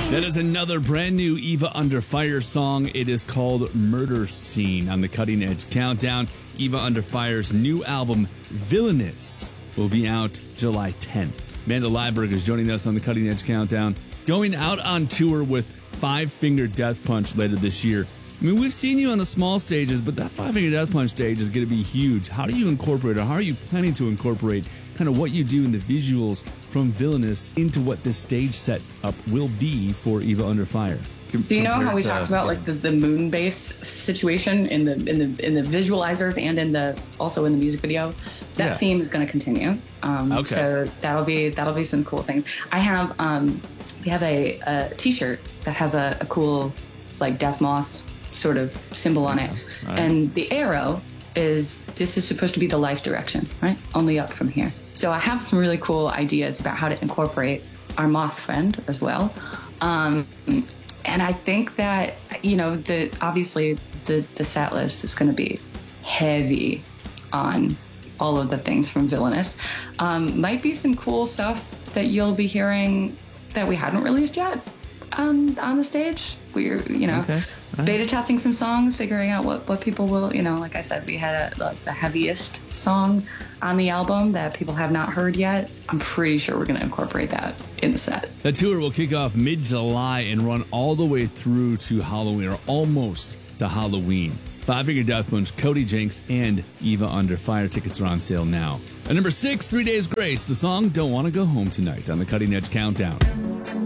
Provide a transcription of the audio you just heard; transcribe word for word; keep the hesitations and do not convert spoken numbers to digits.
That is another brand new Eva Under Fire song. It is called Murder Scene on the Cutting Edge Countdown. Eva Under Fire's new album, Villainous, will be out July tenth. Amanda Liebberg is joining us on the Cutting Edge Countdown, going out on tour with Five Finger Death Punch later this year. I mean, we've seen you on the small stages, but that Five Finger Death Punch stage is going to be huge. How do you incorporate, or how are you planning to incorporate kind of what you do in the visuals from Villainous into what this stage setup will be for Eva Under Fire? So you know how we talked about like the, the moon base situation in the in the in the visualizers and in the also in the music video? That yeah. theme is going to continue. Um, okay. So that'll be that'll be some cool things. I have um, we have a, a T-shirt that has a, a cool like death moth sort of symbol on it, right. And the arrow is this is supposed to be the life direction, right? Only up from here. So I have some really cool ideas about how to incorporate our moth friend as well. Um, and I think that, you know, the obviously the, the set list is going to be heavy on all of the things from Villainous. Um, might be some cool stuff that you'll be hearing that we hadn't released yet on, on the stage. We're, you know, okay. Right. Beta testing some songs, figuring out what, what people will, you know, like I said, we had a, like the heaviest song on the album that people have not heard yet. I'm pretty sure we're going to incorporate that in the set. The tour will kick off mid-July and run all the way through to Halloween, or almost to Halloween. Five Finger Death Punch, Cody Jinks, and Eva Under Fire. Tickets are on sale now. At number six, Three Days Grace, the song Don't Want to Go Home Tonight on the Cutting Edge Countdown.